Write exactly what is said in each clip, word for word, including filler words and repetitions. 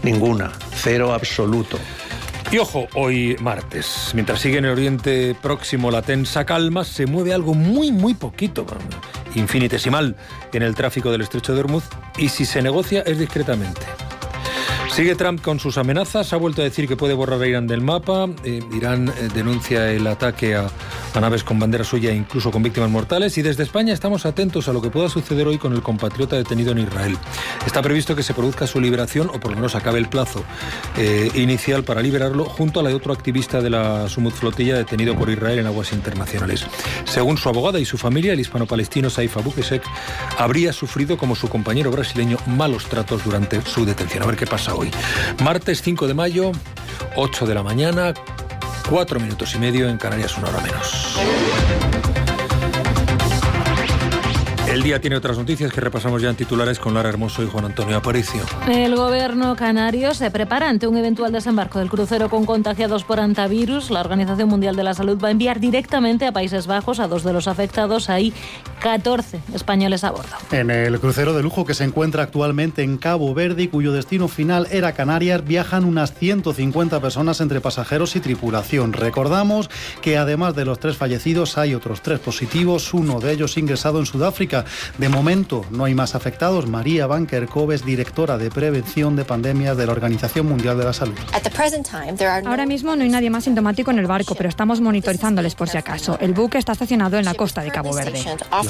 Ninguna, cero absoluto. Y ojo, hoy martes, mientras sigue en el Oriente Próximo la tensa calma, se mueve algo muy, muy poquito, infinitesimal, en el tráfico del Estrecho de Hormuz, y si se negocia es discretamente. Sigue Trump con sus amenazas, ha vuelto a decir que puede borrar a Irán del mapa. Eh, Irán eh, denuncia el ataque a, a naves con bandera suya, incluso con víctimas mortales. Y desde España estamos atentos a lo que pueda suceder hoy con el compatriota detenido en Israel. Está previsto que se produzca su liberación, o por lo menos acabe el plazo eh, inicial para liberarlo, junto a la de otro activista de la Sumud Flotilla detenido por Israel en aguas internacionales. Según su abogada y su familia, el hispano-palestino Saif Abu Qusseq habría sufrido, como su compañero brasileño, malos tratos durante su detención. A ver qué pasa hoy. Martes cinco de mayo, ocho de la mañana, cuatro minutos y medio, en Canarias, una hora menos. El día tiene otras noticias que repasamos ya en titulares con Lara Hermoso y Juan Antonio Aparicio. El gobierno canario se prepara ante un eventual desembarco del crucero con contagiados por hantavirus. La Organización Mundial de la Salud va a enviar directamente a Países Bajos a dos de los afectados. Hay catorce españoles a bordo. En el crucero de lujo que se encuentra actualmente en Cabo Verde y cuyo destino final era Canarias, viajan unas ciento cincuenta personas entre pasajeros y tripulación. Recordamos que además de los tres fallecidos hay otros tres positivos, uno de ellos ingresado en Sudáfrica. De momento no hay más afectados. María Van Kerkhove, directora de prevención de pandemias de la Organización Mundial de la Salud. Ahora mismo no hay nadie más sintomático en el barco, pero estamos monitorizándoles por si acaso. El buque está estacionado en la costa de Cabo Verde.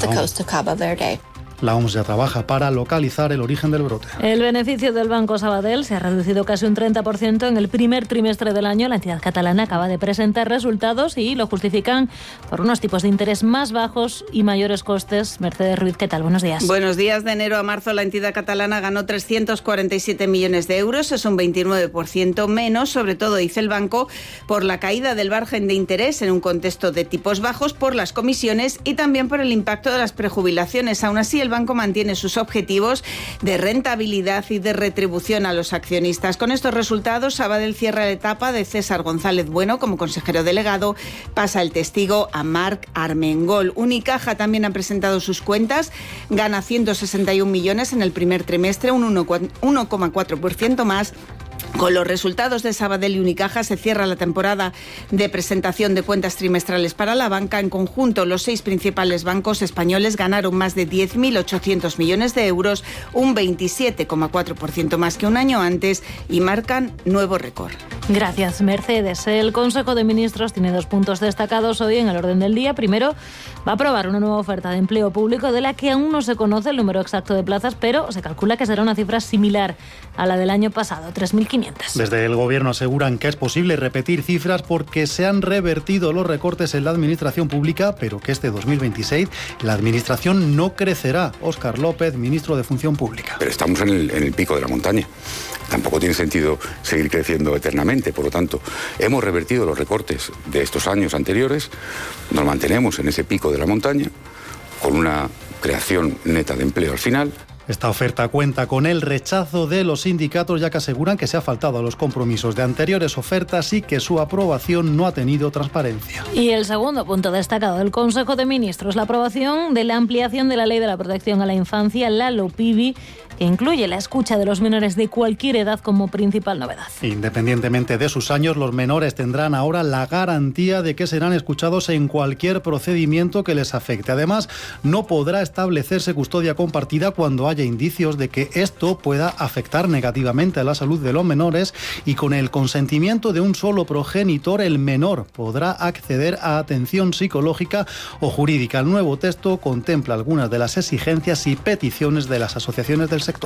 La O M S ya trabaja para localizar el origen del brote. El beneficio del Banco Sabadell se ha reducido casi un treinta por ciento en el primer trimestre del año. La entidad catalana acaba de presentar resultados y lo justifican por unos tipos de interés más bajos y mayores costes. Mercedes Ruiz, ¿qué tal? Buenos días. Buenos días. De enero a marzo la entidad catalana ganó trescientos cuarenta y siete millones de euros. Es un veintinueve por ciento menos, sobre todo, dice el banco, por la caída del margen de interés en un contexto de tipos bajos, por las comisiones y también por el impacto de las prejubilaciones. Aún así, el banco mantiene sus objetivos de rentabilidad y de retribución a los accionistas. Con estos resultados, Sabadell cierra la etapa de César González Bueno como consejero delegado. Pasa el testigo a Marc Armengol. Unicaja también ha presentado sus cuentas. Gana ciento sesenta y un millones en el primer trimestre, un uno coma cuatro por ciento más. Con los resultados de Sabadell y Unicaja se cierra la temporada de presentación de cuentas trimestrales para la banca. En conjunto, los seis principales bancos españoles ganaron más de diez mil ochocientos millones de euros, un veintisiete coma cuatro por ciento más que un año antes, y marcan nuevo récord. Gracias, Mercedes. El Consejo de Ministros tiene dos puntos destacados hoy en el orden del día. Primero, va a aprobar una nueva oferta de empleo público de la que aún no se conoce el número exacto de plazas, pero se calcula que será una cifra similar a la del año pasado, tres mil quinientas. Desde el Gobierno aseguran que es posible repetir cifras porque se han revertido los recortes en la administración pública, pero que este dos mil veintiséis la administración no crecerá. Óscar López, ministro de Función Pública. Pero estamos en el, en el pico de la montaña. Tampoco tiene sentido seguir creciendo eternamente. Por lo tanto, hemos revertido los recortes de estos años anteriores, nos mantenemos en ese pico de la montaña, con una creación neta de empleo al final. Esta oferta cuenta con el rechazo de los sindicatos, ya que aseguran que se ha faltado a los compromisos de anteriores ofertas y que su aprobación no ha tenido transparencia. Y el segundo punto destacado del Consejo de Ministros, la aprobación de la ampliación de la Ley de la Protección a la Infancia, la LOPIBI, que incluye la escucha de los menores de cualquier edad como principal novedad. Independientemente de sus años, los menores tendrán ahora la garantía de que serán escuchados en cualquier procedimiento que les afecte. Además, no podrá establecerse custodia compartida cuando haya indicios de que esto pueda afectar negativamente a la salud de los menores, y con el consentimiento de un solo progenitor, el menor podrá acceder a atención psicológica o jurídica. El nuevo texto contempla algunas de las exigencias y peticiones de las asociaciones del sector.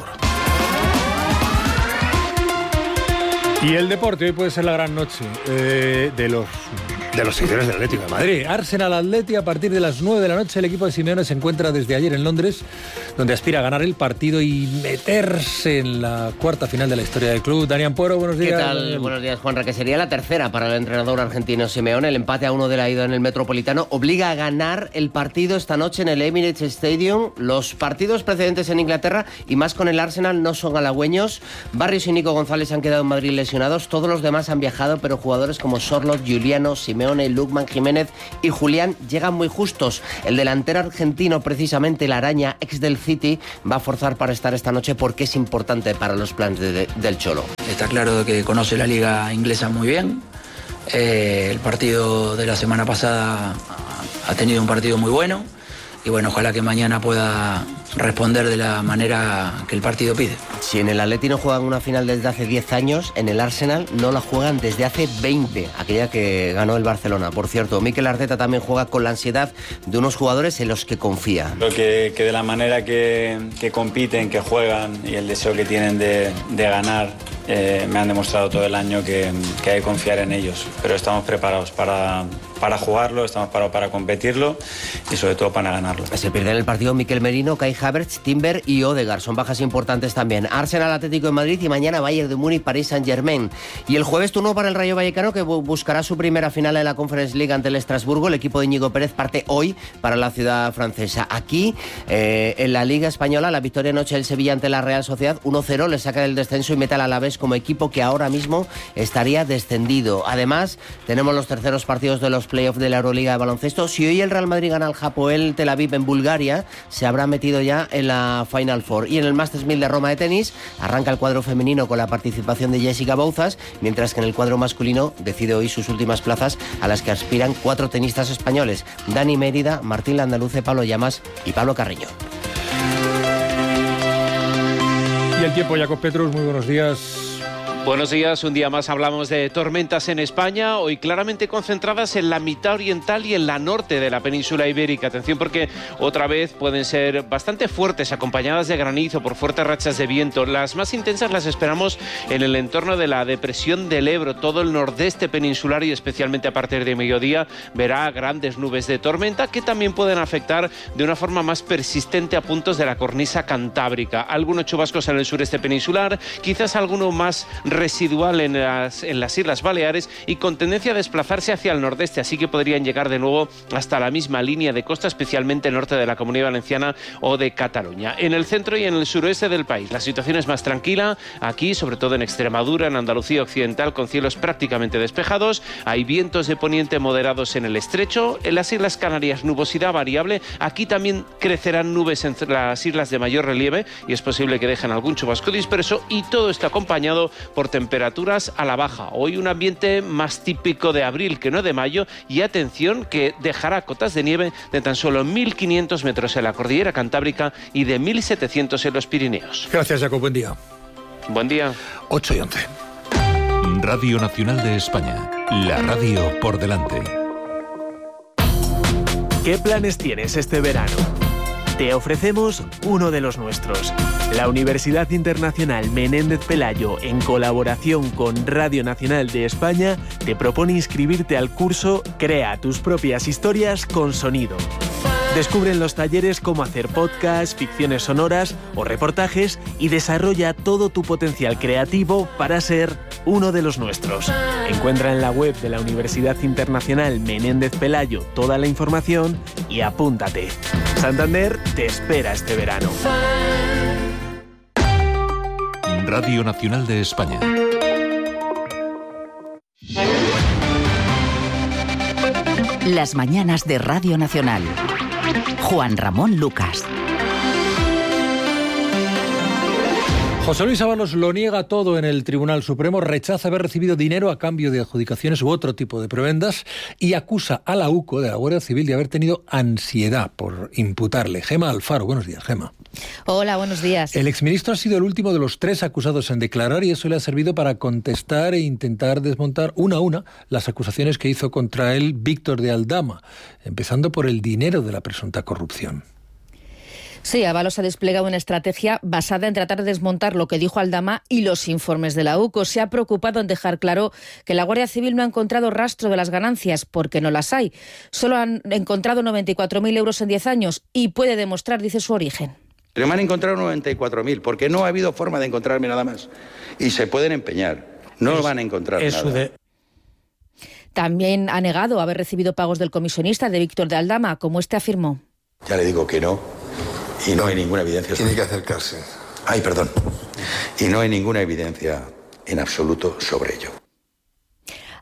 Y el deporte hoy puede ser la gran noche eh, de los de los seguidores del Atlético de Madrid. Arsenal Atleti a partir de las nueve de la noche. El equipo de Simeone se encuentra desde ayer en Londres, donde aspira a ganar el partido y meterse en la cuarta final de la historia del club. Daniel Puero, buenos días. ¿Qué tal? Buenos días, Juanra, que sería la tercera para el entrenador argentino Simeone. El empate a uno de la ida en el Metropolitano obliga a ganar el partido esta noche en el Emirates Stadium. Los partidos precedentes en Inglaterra, y más con el Arsenal, no son halagüeños. Barrios y Nico González han quedado en Madrid lesionados. Todos los demás han viajado, pero jugadores como Sorloth, Giuliano, Simeone Simeone, Lukman, Jiménez y Julián llegan muy justos. El delantero argentino, precisamente la araña, ex del City, va a forzar para estar esta noche porque es importante para los planes de, de, del Cholo. Está claro que conoce la liga inglesa muy bien. Eh, el partido de la semana pasada ha tenido un partido muy bueno. Y bueno, ojalá que mañana pueda responder de la manera que el partido pide. Si en el Atleti no juegan una final desde hace diez años, en el Arsenal no la juegan desde hace veinte, aquella que ganó el Barcelona. Por cierto, Mikel Arteta también juega con la ansiedad de unos jugadores en los que confía. Creo que, que de la manera que, que compiten, que juegan y el deseo que tienen de, de ganar, eh, me han demostrado todo el año que, que hay que confiar en ellos. Pero estamos preparados para, para jugarlo, estamos preparados para competirlo y sobre todo para ganarlo. Se pierden el partido Mikel Merino, Kai Havertz, Timber y Odegaard. Son bajas importantes también. Arsenal, Atlético de Madrid y mañana Bayern de Múnich, París Saint-Germain. Y el jueves turno para el Rayo Vallecano, que buscará su primera final en la Conference League ante el Estrasburgo. El equipo de Íñigo Pérez parte hoy para la ciudad francesa. Aquí, eh, en la Liga Española, la victoria anoche del Sevilla ante la Real Sociedad uno cero le saca del descenso y mete al Alavés como equipo que ahora mismo estaría descendido. Además, tenemos los terceros partidos de los playoffs de la Euroliga de baloncesto. Si hoy el Real Madrid gana al Hapoel Tel Aviv en Bulgaria, se habrá metido ya en la Final Four. Y en el Masters mil de Roma de tenis arranca el cuadro femenino con la participación de Jessica Bouzas, mientras que en el cuadro masculino decide hoy sus últimas plazas, a las que aspiran cuatro tenistas españoles: Dani Mérida, Martín Landaluce, Pablo Llamas y Pablo Carreño. Y el tiempo, Jacob Petrus, muy buenos días. Buenos días, un día más hablamos de tormentas en España, hoy claramente concentradas en la mitad oriental y en la norte de la península ibérica. Atención porque otra vez pueden ser bastante fuertes, acompañadas de granizo por fuertes rachas de viento. Las más intensas las esperamos en el entorno de la depresión del Ebro. Todo el nordeste peninsular y especialmente a partir de mediodía verá grandes nubes de tormenta que también pueden afectar de una forma más persistente a puntos de la cornisa cantábrica. Algunos chubascos en el sureste peninsular, quizás alguno más residual en las, en las Islas Baleares y con tendencia a desplazarse hacia el nordeste, así que podrían llegar de nuevo hasta la misma línea de costa, especialmente norte de la Comunidad Valenciana o de Cataluña. En el centro y en el suroeste del país la situación es más tranquila, aquí sobre todo en Extremadura, en Andalucía Occidental, con cielos prácticamente despejados. Hay vientos de poniente moderados en el estrecho. En las Islas Canarias nubosidad variable, aquí también crecerán nubes en las islas de mayor relieve y es posible que dejen algún chubasco disperso, y todo está acompañado por temperaturas a la baja. Hoy un ambiente más típico de abril que no de mayo, y atención que dejará cotas de nieve de tan solo mil quinientos metros en la cordillera cantábrica y de mil setecientos en los Pirineos. Gracias, Jacob. Buen día. Buen día. ocho y once. Radio Nacional de España. La radio por delante. ¿Qué planes tienes este verano? Te ofrecemos uno de los nuestros. La Universidad Internacional Menéndez Pelayo, en colaboración con Radio Nacional de España, te propone inscribirte al curso Crea tus propias historias con sonido. Descubre en los talleres cómo hacer podcasts, ficciones sonoras o reportajes y desarrolla todo tu potencial creativo para ser uno de los nuestros. Encuentra en la web de la Universidad Internacional Menéndez Pelayo toda la información y apúntate. Santander te espera este verano. Radio Nacional de España. Las mañanas de Radio Nacional. Juan Ramón Lucas. José Luis Ábalos lo niega todo en el Tribunal Supremo, rechaza haber recibido dinero a cambio de adjudicaciones u otro tipo de prebendas y acusa a la UCO de la Guardia Civil de haber tenido ansiedad por imputarle. Gema Alfaro, buenos días, Gema. Hola, buenos días. El exministro ha sido el último de los tres acusados en declarar y eso le ha servido para contestar e intentar desmontar una a una las acusaciones que hizo contra él Víctor de Aldama, empezando por el dinero de la presunta corrupción. Sí, Ábalos ha desplegado una estrategia basada en tratar de desmontar lo que dijo Aldama y los informes de la UCO. Se ha preocupado en dejar claro que la Guardia Civil no ha encontrado rastro de las ganancias, porque no las hay. Solo han encontrado noventa y cuatro mil euros en diez años y puede demostrar, dice, su origen. Pero me han encontrado noventa y cuatro mil, porque no ha habido forma de encontrarme nada más. Y se pueden empeñar. No es, van a encontrar nada. De... También ha negado haber recibido pagos del comisionista de Víctor de Aldama, como este afirmó. Ya le digo que no. Y no hay ninguna evidencia. Tiene que acercarse. Ay, perdón. Y no hay ninguna evidencia en absoluto sobre ello.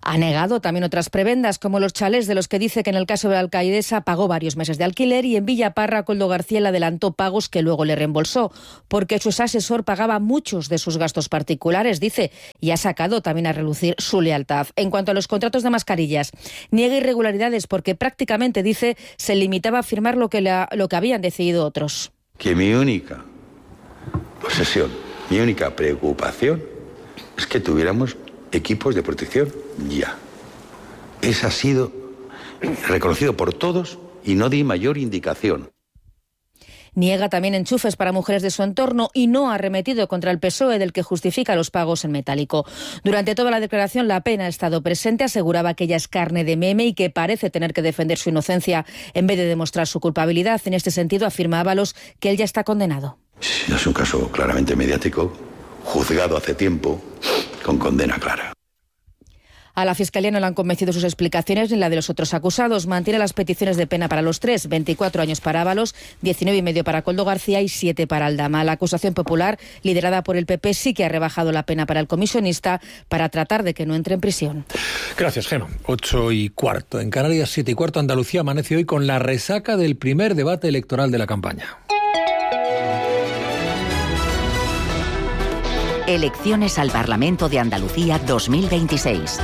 Ha negado también otras prebendas, como los chalés de los que dice que en el caso de la alcaidesa pagó varios meses de alquiler, y en Villaparra Koldo García le adelantó pagos que luego le reembolsó, porque su asesor pagaba muchos de sus gastos particulares, dice, y ha sacado también a relucir su lealtad. En cuanto a los contratos de mascarillas, niega irregularidades porque prácticamente, dice, se limitaba a firmar lo que, la, lo que habían decidido otros. Que mi única obsesión, mi única preocupación es que tuviéramos equipos de protección ya. Ese ha sido reconocido por todos y no di mayor indicación. Niega también enchufes para mujeres de su entorno y no ha arremetido contra el P S O E, del que justifica los pagos en metálico. Durante toda la declaración, La Pena ha estado presente, aseguraba que ella es carne de meme y que parece tener que defender su inocencia en vez de demostrar su culpabilidad. En este sentido, afirma Ábalos que él ya está condenado. Sí, es un caso claramente mediático, juzgado hace tiempo, con condena clara. A la Fiscalía no le han convencido sus explicaciones ni la de los otros acusados. Mantiene las peticiones de pena para los tres, veinticuatro años para Ábalos, diecinueve y medio para Koldo García y siete para Aldama. La acusación popular, liderada por el P P, sí que ha rebajado la pena para el comisionista para tratar de que no entre en prisión. Gracias, Geno. Ocho y cuarto. En Canarias, siete y cuarto. Andalucía amanece hoy con la resaca del primer debate electoral de la campaña. Elecciones al Parlamento de Andalucía dos mil veintiséis.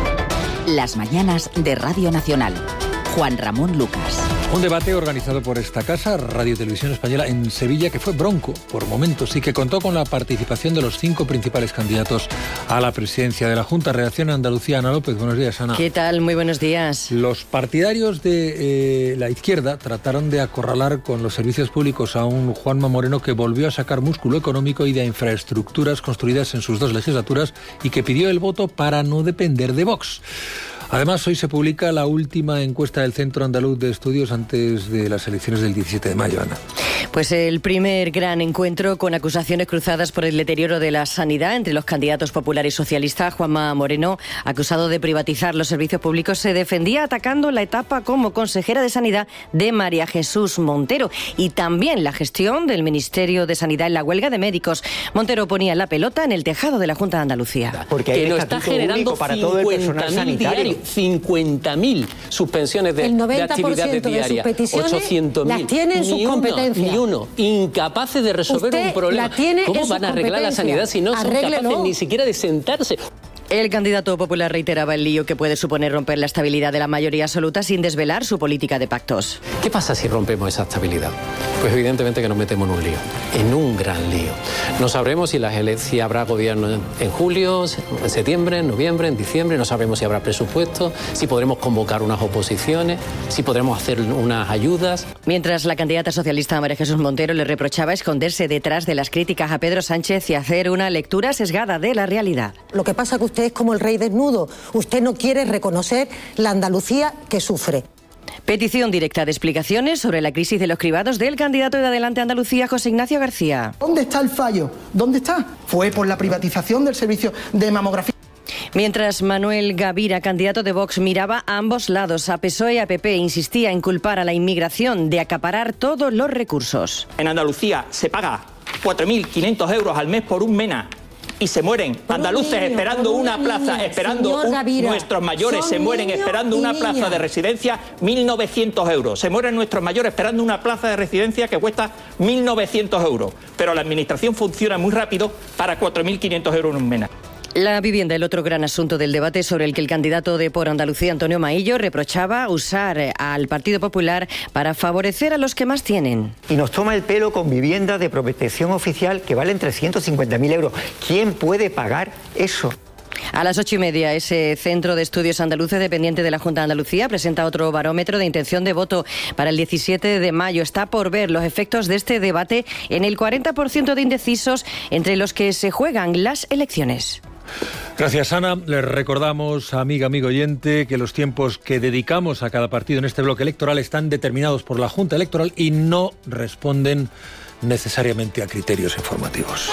Las mañanas de Radio Nacional. Juan Ramón Lucas. Un debate organizado por esta casa, Radio Televisión Española, en Sevilla, que fue bronco por momentos y que contó con la participación de los cinco principales candidatos a la presidencia de la Junta. Redacción Andalucía, Ana López. Buenos días, Ana. ¿Qué tal? Muy buenos días. Los partidarios de eh, la izquierda trataron de acorralar con los servicios públicos a un Juanma Moreno que volvió a sacar músculo económico y de infraestructuras construidas en sus dos legislaturas y que pidió el voto para no depender de Vox. Además, hoy se publica la última encuesta del Centro Andaluz de Estudios antes de las elecciones del diecisiete de mayo, Ana. Pues el primer gran encuentro con acusaciones cruzadas por el deterioro de la sanidad entre los candidatos popular y socialista. Juanma Moreno, acusado de privatizar los servicios públicos, se defendía atacando la etapa como consejera de Sanidad de María Jesús Montero y también la gestión del Ministerio de Sanidad en la huelga de médicos. Montero ponía la pelota en el tejado de la Junta de Andalucía. Porque que nos está generando para todo el personal sanitario. cincuenta mil suspensiones de, de actividades diarias, ochocientos mil. Las tiene en sus competencias. Ni uno, incapaces de resolver Usted un problema. ¿Cómo van a arreglar la sanidad si no son Arréglelo. capaces ni siquiera de sentarse? El candidato popular reiteraba el lío que puede suponer romper la estabilidad de la mayoría absoluta sin desvelar su política de pactos. ¿Qué pasa si rompemos esa estabilidad? Pues evidentemente que nos metemos en un lío, en un gran lío. No sabremos si, las ele- si habrá gobierno en, en julio, en septiembre, en noviembre, en diciembre, no sabremos si habrá presupuesto, si podremos convocar unas oposiciones, si podremos hacer unas ayudas. Mientras la candidata socialista María Jesús Montero le reprochaba esconderse detrás de las críticas a Pedro Sánchez y hacer una lectura sesgada de la realidad. Lo que pasa es que usted es como el rey desnudo. Usted no quiere reconocer la Andalucía que sufre. Petición directa de explicaciones sobre la crisis de los cribados del candidato de Adelante Andalucía, José Ignacio García. ¿Dónde está el fallo? ¿Dónde está? Fue por la privatización del servicio de mamografía. Mientras Manuel Gavira, candidato de Vox, miraba a ambos lados, a P S O E y a P P, insistía en culpar a la inmigración de acaparar todos los recursos. En Andalucía se paga cuatro mil quinientos euros al mes por un MENA. Y se mueren andaluces niño, esperando una plaza, niña, esperando un, Gavira, nuestros mayores se mueren esperando una plaza niña. de residencia, mil novecientos euros. Se mueren nuestros mayores esperando una plaza de residencia que cuesta mil novecientos euros. Pero la administración funciona muy rápido para cuatro mil quinientos euros en un MENA. La vivienda, el otro gran asunto del debate sobre el que el candidato de Por Andalucía, Antonio Maillo, reprochaba usar al Partido Popular para favorecer a los que más tienen. Y nos toma el pelo con viviendas de protección oficial que valen trescientos cincuenta mil euros. ¿Quién puede pagar eso? A las ocho y media, ese Centro de Estudios Andaluces dependiente de la Junta de Andalucía presenta otro barómetro de intención de voto para el diecisiete de mayo. Está por ver los efectos de este debate en el cuarenta por ciento de indecisos entre los que se juegan las elecciones. Gracias, Ana. Les recordamos, amiga, amigo oyente, que los tiempos que dedicamos a cada partido en este bloque electoral están determinados por la Junta Electoral y no responden necesariamente a criterios informativos.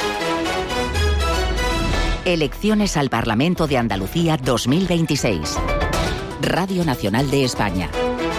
Elecciones al Parlamento de Andalucía dos mil veintiséis. Radio Nacional de España.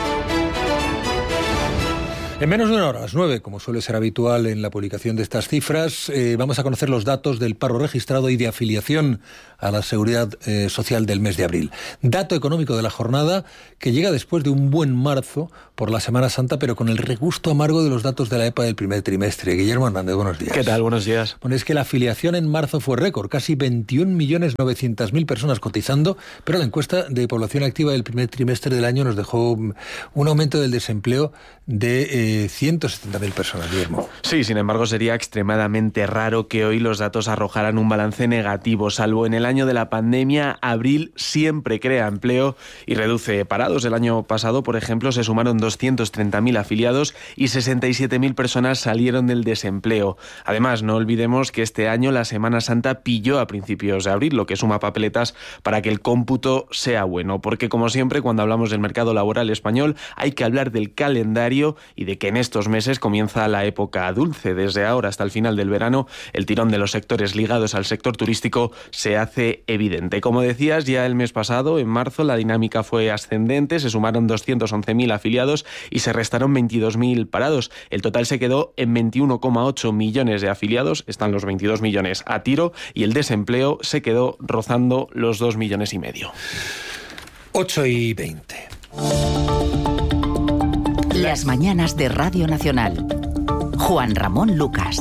En menos de una hora, a las nueve, como suele ser habitual en la publicación de estas cifras, eh, vamos a conocer los datos del paro registrado y de afiliación a la seguridad eh, social del mes de abril. Dato económico de la jornada que llega después de un buen marzo por la Semana Santa, pero con el regusto amargo de los datos de la E P A del primer trimestre. Guillermo Hernández, buenos días. ¿Qué tal? Buenos días. Bueno, es que la afiliación en marzo fue récord, casi veintiún millones novecientas mil personas cotizando, pero la encuesta de población activa del primer trimestre del año nos dejó un aumento del desempleo de eh, ciento setenta mil personas, Guillermo. Sí, sin embargo, sería extremadamente raro que hoy los datos arrojaran un balance negativo, salvo en el año de la pandemia. Abril siempre crea empleo y reduce parados. El año pasado, por ejemplo, se sumaron doscientos treinta mil afiliados y sesenta y siete mil personas salieron del desempleo. Además, no olvidemos que este año la Semana Santa pilló a principios de abril, lo que suma papeletas para que el cómputo sea bueno. Porque, como siempre, cuando hablamos del mercado laboral español, hay que hablar del calendario y de que en estos meses comienza la época dulce. Desde ahora hasta el final del verano, el tirón de los sectores ligados al sector turístico se hace evidente. Como decías, ya el mes pasado, en marzo, la dinámica fue ascendente, se sumaron doscientos once mil afiliados y se restaron veintidós mil parados. El total se quedó en veintiuno coma ocho millones de afiliados, están los veintidós millones a tiro, y el desempleo se quedó rozando los dos millones y medio. ocho y veinte. Las mañanas de Radio Nacional. Juan Ramón Lucas.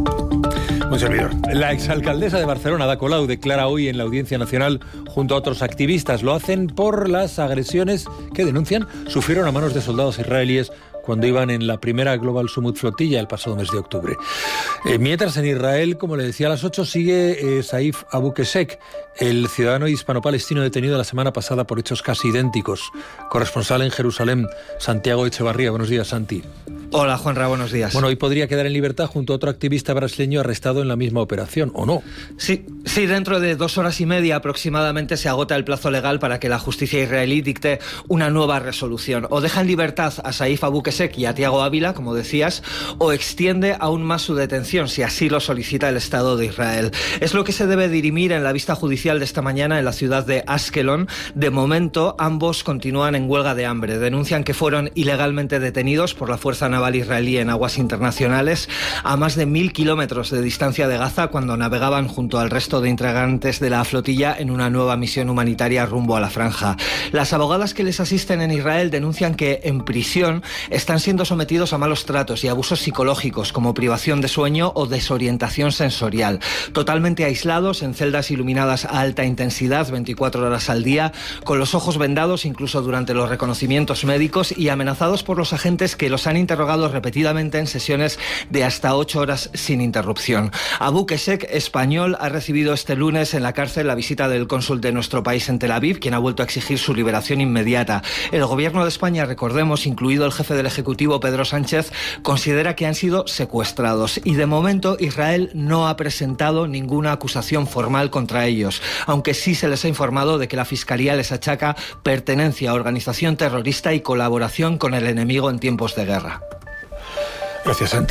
Un servidor. La exalcaldesa de Barcelona, Ada Colau, declara hoy en la Audiencia Nacional junto a otros activistas. Lo hacen por las agresiones que denuncian sufrieron a manos de soldados israelíes cuando iban en la primera Global Summit Flotilla el pasado mes de octubre. Eh, mientras en Israel, como le decía a las ocho, sigue eh, Saif Abu Kesek, el ciudadano hispano-palestino detenido la semana pasada por hechos casi idénticos. Corresponsal en Jerusalén, Santiago Echevarría. Buenos días, Santi. Hola, Juanra, buenos días. Bueno, hoy podría quedar en libertad junto a otro activista brasileño arrestado en la misma operación, ¿o no? Sí, sí, dentro de dos horas y media aproximadamente se agota el plazo legal para que la justicia israelí dicte una nueva resolución. O deja en libertad a Saif Abu Kesek y a Tiago Ávila, como decías, o extiende aún más su detención, si así lo solicita el Estado de Israel. Es lo que se debe dirimir en la vista judicial de esta mañana en la ciudad de Askelon. De momento, ambos continúan en huelga de hambre. Denuncian que fueron ilegalmente detenidos por la Fuerza Naval israelí en aguas internacionales a más de mil kilómetros de distancia de Gaza cuando navegaban junto al resto de integrantes de la flotilla en una nueva misión humanitaria rumbo a la franja. Las abogadas que les asisten en Israel denuncian que en prisión están siendo sometidos a malos tratos y abusos psicológicos como privación de sueño o desorientación sensorial. Totalmente aislados en celdas iluminadas a alta intensidad veinticuatro horas al día, con los ojos vendados incluso durante los reconocimientos médicos y amenazados por los agentes que los han interrogado repetidamente en sesiones de hasta ocho horas sin interrupción. Abu Kesek, español, ha recibido este lunes en la cárcel la visita del cónsul de nuestro país en Tel Aviv, quien ha vuelto a exigir su liberación inmediata. El gobierno de España, recordemos, incluido el jefe del Ejecutivo, Pedro Sánchez, considera que han sido secuestrados y de momento Israel no ha presentado ninguna acusación formal contra ellos, aunque sí se les ha informado de que la Fiscalía les achaca pertenencia a organización terrorista y colaboración con el enemigo en tiempos de guerra. Gracias, Santi.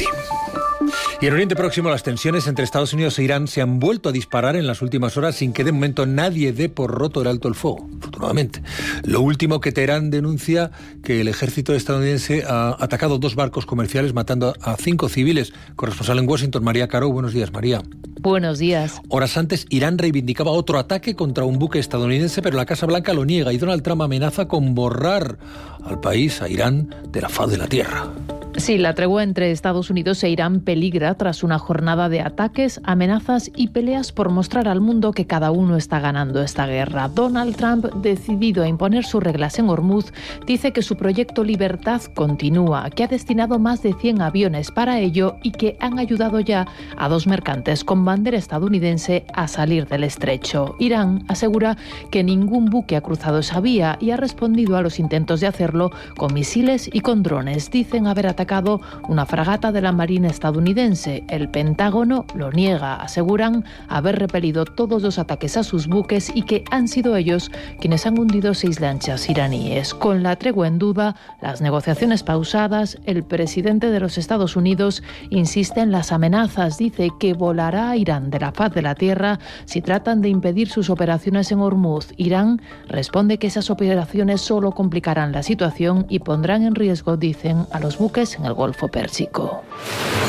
Y en Oriente Próximo, las tensiones entre Estados Unidos e Irán se han vuelto a disparar en las últimas horas sin que de momento nadie dé por roto el alto el fuego, afortunadamente. Lo último, que Teherán denuncia que el ejército estadounidense ha atacado dos barcos comerciales matando a cinco civiles. Corresponsal en Washington, María Caro. Buenos días, María. Buenos días. Horas antes, Irán reivindicaba otro ataque contra un buque estadounidense, pero la Casa Blanca lo niega y Donald Trump amenaza con borrar al país, a Irán, de la faz de la tierra. Sí, la tregua entre Estados Unidos e Irán peligra tras una jornada de ataques, amenazas y peleas por mostrar al mundo que cada uno está ganando esta guerra. Donald Trump, decidido a imponer sus reglas en Hormuz, dice que su proyecto Libertad continúa, que ha destinado más de cien aviones para ello y que han ayudado ya a dos mercantes con bandera estadounidense a salir del estrecho. Irán asegura que ningún buque ha cruzado esa vía y ha respondido a los intentos de hacerlo con misiles y con drones. Dicen haber atacado una fragata de la Marina estadounidense. El Pentágono lo niega. Aseguran haber repelido todos los ataques a sus buques y que han sido ellos quienes han hundido seis lanchas iraníes. Con la tregua en duda, las negociaciones pausadas, el presidente de los Estados Unidos insiste en las amenazas. Dice que volará a Irán de la faz de la tierra si tratan de impedir sus operaciones en Hormuz. Irán responde que esas operaciones solo complicarán la situación y pondrán en riesgo, dicen, a los buques en el Golfo Pérsico.